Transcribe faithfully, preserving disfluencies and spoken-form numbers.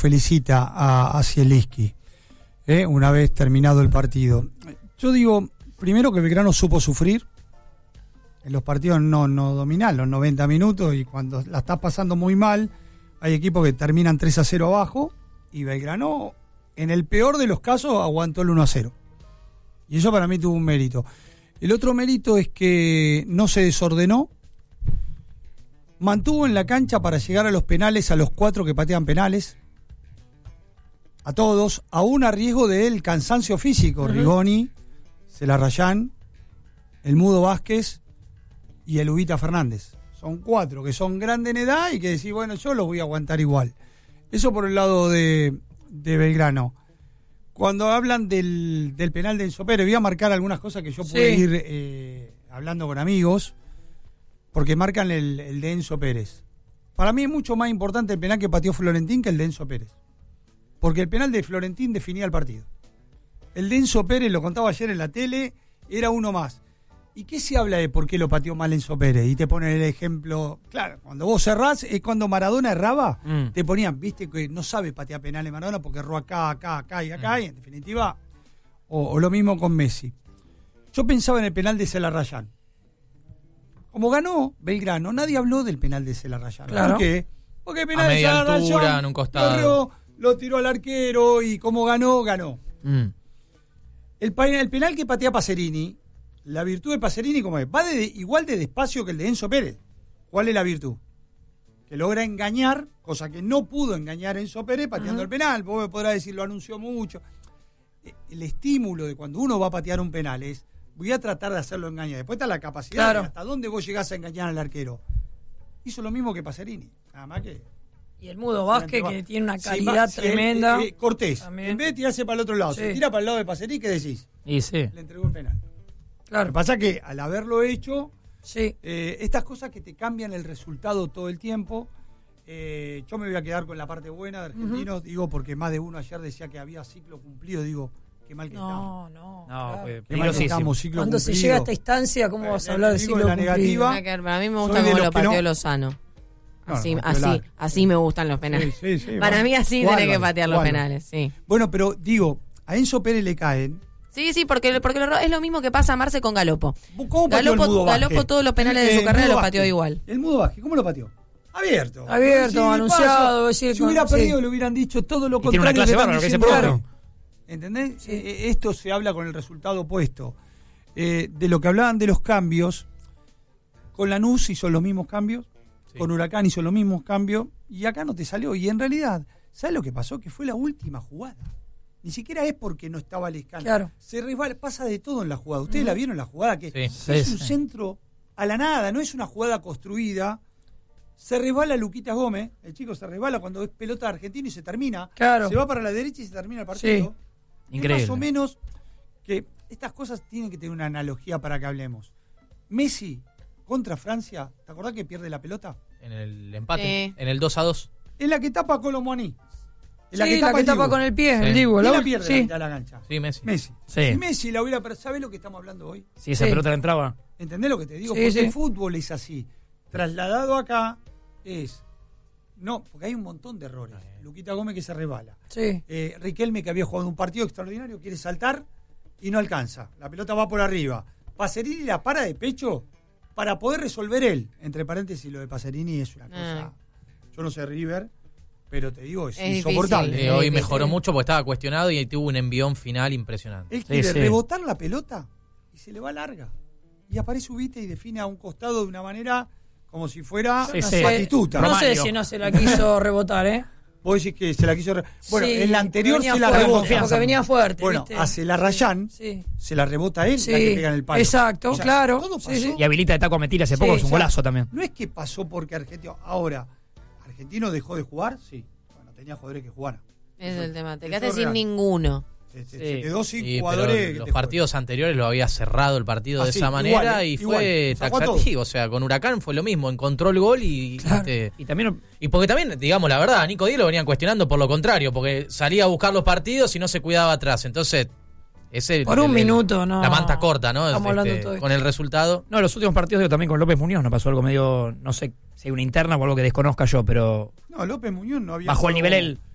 felicita a, a Zielinski, ¿eh? una vez terminado el partido. Yo digo, primero que Belgrano supo sufrir. En los partidos no, no dominan los noventa minutos, y cuando la estás pasando muy mal, hay equipos que terminan tres a cero abajo, y Belgrano, en el peor de los casos, aguantó el uno a cero. Y eso para mí tuvo un mérito. El otro mérito es que no se desordenó, mantuvo en la cancha para llegar a los penales a los cuatro que patean penales, a todos, aún a riesgo del cansancio físico. Uh-huh. Rigoni, Celarrayán, el Mudo Vázquez y el Ubita Fernández. Son cuatro que son grandes en edad y que decís, bueno, yo los voy a aguantar igual. Eso por el lado de, de Belgrano. Cuando hablan del, del penal de Enzo Pérez, voy a marcar algunas cosas que yo pude sí. ir eh, hablando con amigos, porque marcan el, el de Enzo Pérez. Para mí es mucho más importante el penal que pateó Florentín que el de Enzo Pérez. Porque el penal de Florentín definía el partido. El de Enzo Pérez, lo contaba ayer en la tele, era uno más. ¿Y qué se habla de por qué lo pateó mal Enzo Pérez? Y te ponen el ejemplo, claro, cuando vos cerrás, es cuando Maradona erraba, mm. te ponían, viste que no sabe patear penales Maradona porque erró acá, acá, acá y acá, mm. y en definitiva, o, o lo mismo con Messi. Yo pensaba en el penal de Celarrayán. Como ganó Belgrano, nadie habló del penal de Celarrayán. Claro. ¿Por qué? Porque el penal a media de Celarrayán altura, en un costado. Corrió, lo tiró al arquero y como ganó, ganó. Mm. El, el penal que patea Pacerini, la virtud de Pacerini, ¿cómo es? Va de, igual de despacio que el de Enzo Pérez. ¿Cuál es la virtud? Que logra engañar, cosa que no pudo engañar Enzo Pérez pateando uh-huh. el penal. Vos me podrás decir, lo anunció mucho. El estímulo de cuando uno va a patear un penal es, voy a tratar de hacerlo engañar. Después está la capacidad, claro. de hasta dónde vos llegás a engañar al arquero. Hizo lo mismo que Pacerini, nada más que... Y el Mudo Vázquez, que tiene una calidad sí, tremenda. Eh, eh, Cortés, también. En vez de tirarse para el otro lado, sí. se tira para el lado de Pacerini, ¿qué decís? Y sí. Le entregó el penal. Claro. Lo que pasa es que al haberlo hecho, sí. eh, estas cosas que te cambian el resultado todo el tiempo, eh, yo me voy a quedar con la parte buena de Argentinos, uh-huh. digo, porque más de uno ayer decía que había ciclo cumplido, digo, qué mal que no, estamos. No, no. Claro. Pues, qué mal que estamos, ciclo Cuando cumplido. se llega a esta instancia, ¿cómo eh, vas a hablar de ciclo de la cumplido? negativa? Para mí me gusta como lo pateó no... Lozano. Así, no, no, así, así me gustan los penales. Sí, sí, sí, Para bueno. mí así tenés que patear los penales, sí. Bueno, pero digo, a Enzo Pérez le caen. Sí, sí, porque, porque lo, es lo mismo que pasa a Marce con Galopo. ¿Cómo pateó Galopo, el Mudo Vázquez? Galopo todos los penales el, de su carrera los pateó igual. El Mudo Vázquez, ¿cómo lo pateó? Abierto. Abierto, sí, anunciado. Decir, si hubiera con, perdido, sí. le hubieran dicho todo lo y contrario. Tiene una clase bárbara, que se claro. ¿Entendés? Sí. Eh, esto se habla con el resultado opuesto. Eh, de lo que hablaban de los cambios, con Lanús hizo los mismos cambios. Con Huracán hizo los mismos cambios y acá no te salió. Y en realidad, ¿sabes lo que pasó? Que fue la última jugada. Ni siquiera es porque no estaba Lescano. Claro. Se resbala, pasa de todo en la jugada. Ustedes mm. la vieron la jugada, que sí, es sí, un sí. centro a la nada, no es una jugada construida. Se resbala Luquitas Gómez, el chico se resbala cuando es pelota argentina y se termina. Claro. Se va para la derecha y se termina el partido. Sí. Increíble. Es más o menos que estas cosas tienen que tener una analogía para que hablemos. Messi contra Francia, ¿te acordás que pierde la pelota? En el empate, sí. en el dos a dos. Es la que tapa Colomboani. Es la sí, que tapa, la que tapa con el pie, sí. el Dibu. ¿Quién la pierde sí. la mitad de la cancha? Sí, Messi. Messi. Sí. Si Messi la hubiera... ¿Sabés lo que estamos hablando hoy? Si esa sí. pelota le entraba. ¿Entendés lo que te digo? Sí, porque sí. el fútbol es así. Trasladado acá es... No, porque hay un montón de errores. Sí. Luquita Gómez que se resbala. Sí. Eh, Riquelme que había jugado un partido extraordinario, quiere saltar y no alcanza. La pelota va por arriba. Pacerini la para de pecho para poder resolver él. Entre paréntesis, lo de Pacerini es una cosa... Yo no sé River, pero te digo, es, es insoportable. Eh, hoy mejoró mucho porque estaba cuestionado y tuvo un envión final impresionante. Él quiere sí, sí. rebotar la pelota y se le va larga. Y aparece Ubita y define a un costado de una manera como si fuera sí, una sí. batistuta. No sé si no se la quiso rebotar, ¿eh? Vos decís que se la quiso... Re... Bueno, sí, en la anterior se la fuerte, rebota. Porque venía fuerte, Bueno, ¿viste? a Celarrayán sí. se la rebota él, sí. la que pega en el palo. Exacto, o sea, claro. Todo pasó. Sí, sí. Y habilita de taco a Metira hace poco, sí, es un golazo también. No es que pasó porque Argentino... Ahora, ¿Argentino dejó de jugar? Sí. Bueno, tenía jugadores que jugaran. Es eso, el tema. Te quedaste sin real. ninguno. Se, se, sí. se quedó sin sí, jugadores. Los partidos juegan. anteriores lo había cerrado el partido ah, de sí, esa manera igual, eh, y igual. fue taxativo. O sea, con Huracán fue lo mismo. Encontró el gol y. Claro. Este, y también. Y porque también, digamos la verdad, a Nico Díaz lo venían cuestionando por lo contrario, porque salía a buscar los partidos y no se cuidaba atrás. Entonces. Ese, por un el, minuto, ¿no? La manta corta, ¿no? Estamos este, hablando todo con el resultado. No, los últimos partidos digo, también con López Muñoz no pasó algo medio, no sé si hay una interna o algo que desconozca yo, pero... No, López Muñoz no había... Bajó el nivel él.